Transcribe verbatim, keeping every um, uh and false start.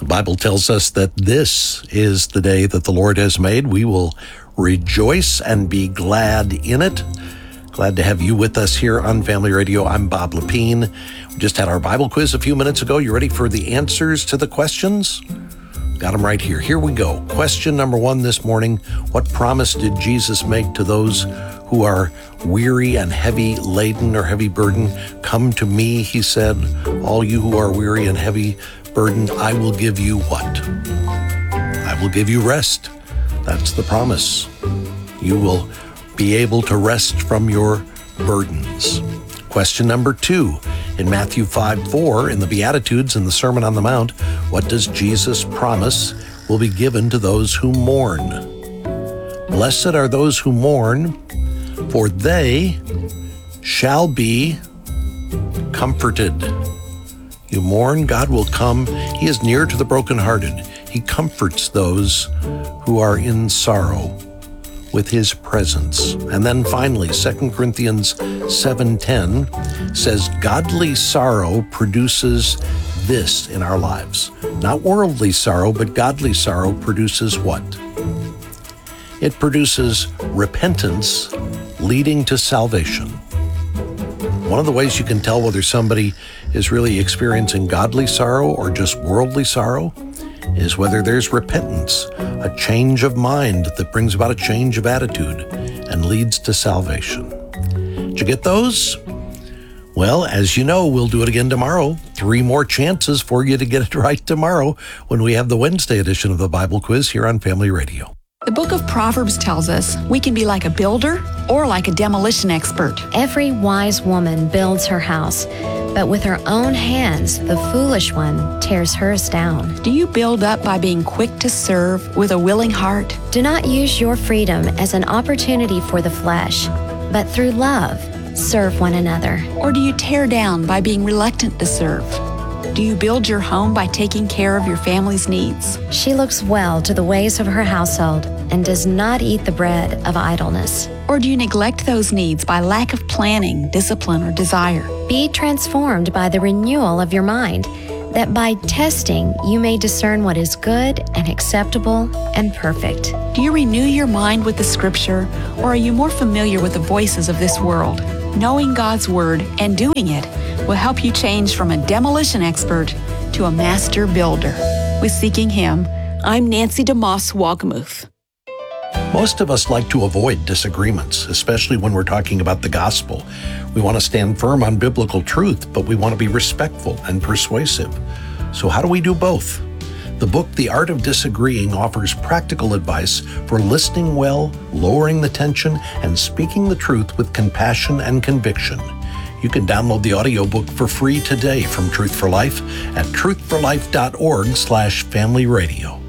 Bible tells us that this is the day that the Lord has made. We will rejoice and be glad in it. Glad to have you with us here on Family Radio. I'm Bob Lepine. We just had our Bible quiz a few minutes ago. You ready for the answers to the questions? Got them right here. Here we go. Question number one this morning. What promise did Jesus make to those who are weary and heavy laden or heavy burdened? Come to me, he said, all you who are weary and heavy burdened, I will give you what? I will give you rest. That's the promise. You will be able to rest from your burdens. Question number two. In Matthew five four, in the Beatitudes in the Sermon on the Mount, what does Jesus promise will be given to those who mourn? Blessed are those who mourn, for they shall be comforted. You mourn, God will come. He is near to the brokenhearted. He comforts those who are in sorrow with his presence. And then finally, Second Corinthians seven ten says, godly sorrow produces this in our lives. Not worldly sorrow, but godly sorrow produces what? It produces repentance leading to salvation. One of the ways you can tell whether somebody is really experiencing godly sorrow or just worldly sorrow is whether there's repentance, a change of mind that brings about a change of attitude and leads to salvation. Did you get those? Well, as you know, we'll do it again tomorrow. Three more chances for you to get it right tomorrow when we have the Wednesday edition of the Bible Quiz here on Family Radio. The book of Proverbs tells us we can be like a builder or like a demolition expert. Every wise woman builds her house, but with her own hands, the foolish one tears hers down. Do you build up by being quick to serve with a willing heart? Do not use your freedom as an opportunity for the flesh, but through love, serve one another. Or do you tear down by being reluctant to serve? Do you build your home by taking care of your family's needs? She looks well to the ways of her household and does not eat the bread of idleness. Or do you neglect those needs by lack of planning, discipline, or desire? Be transformed by the renewal of your mind, that by testing you may discern what is good and acceptable and perfect. Do you renew your mind with the Scripture, or are you more familiar with the voices of this world? Knowing God's Word and doing it will help you change from a demolition expert to a master builder. With Seeking Him, I'm Nancy DeMoss Wogmuth. Most of us like to avoid disagreements, especially when we're talking about the gospel. We want to stand firm on biblical truth, but we want to be respectful and persuasive. So how do we do both? The book, The Art of Disagreeing, offers practical advice for listening well, lowering the tension, and speaking the truth with compassion and conviction. You can download the audiobook for free today from Truth for Life at truth for life dot org slash family radio.